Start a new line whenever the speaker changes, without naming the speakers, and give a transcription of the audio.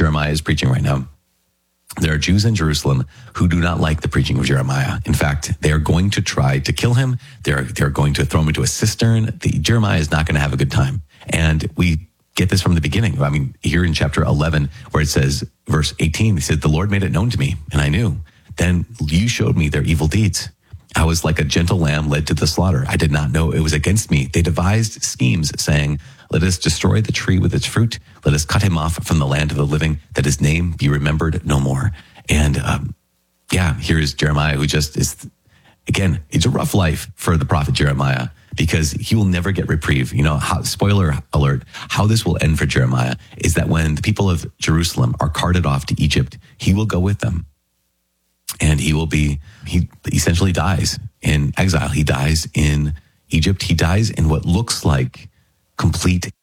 Jeremiah is preaching right now, there are Jews in Jerusalem who do not like the preaching of Jeremiah. In fact, they are going to try to kill him. They're going to throw him into a cistern. Jeremiah is not going to have a good time. And we get this from the beginning. I mean, here in chapter 11, where it says, verse 18, he said, "The Lord made it known to me, and I knew. Then you showed me their evil deeds. I was like a gentle lamb led to the slaughter. I did not know it was against me. They devised schemes, saying, 'Let us destroy the tree with its fruit. Let us cut him off from the land of the living, that his name be remembered no more.'" And here is Jeremiah, who just is, again, it's a rough life for the prophet Jeremiah, because he will never get reprieve. Spoiler alert, how this will end for Jeremiah is that when the people of Jerusalem are carted off to Egypt, he will go with them. And he essentially dies in exile. He dies in Egypt. He dies in what looks like complete